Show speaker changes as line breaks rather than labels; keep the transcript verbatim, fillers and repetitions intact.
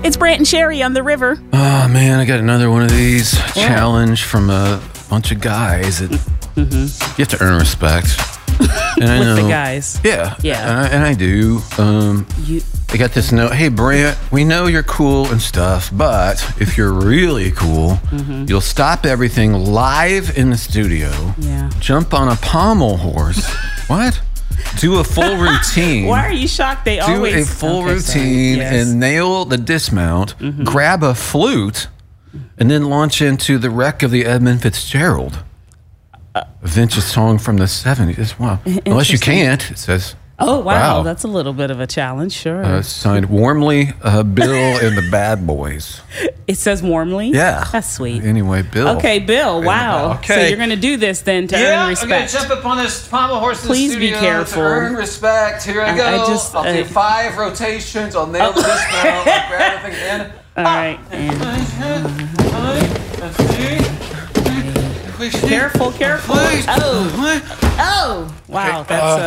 It's Brant and Sherry on the river.
Oh, man, I got another one of these. Yeah. Challenge from a bunch of guys. That mm-hmm. You have to earn respect. And I
With
know,
the guys.
Yeah.
Yeah.
And I, and I do. Um,
you,
I got this note. Hey, Brant, we know you're cool and stuff, but if you're really cool, mm-hmm. you'll stop everything live in the studio.
Yeah.
Jump on a pommel horse. What? Do a full routine.
Why are you shocked? They
do
always
do a full
okay,
routine
yes.
and nail the dismount.
Mm-hmm.
Grab a flute, and then launch into the wreck of the Edmund Fitzgerald, a vintage song from the seventies. Wow. Unless you can't, it says.
Oh, wow.
Wow.
That's a little bit of a challenge, sure.
Uh, signed warmly, uh, Bill and the Bad Boys.
It says warmly?
Yeah.
That's sweet.
Anyway, Bill.
Okay, Bill, wow.
Okay.
So you're going to do this then to
yeah,
earn respect.
I'm going to jump up on this pommel horse in
Please
the
be
studio
careful.
to earn respect. Here I,
I-
go.
I just,
I'll
uh,
do five rotations. I'll nail the dismount. I'll grab everything in.
All right. And, careful, careful. Oh. Oh. Wow. That's uh,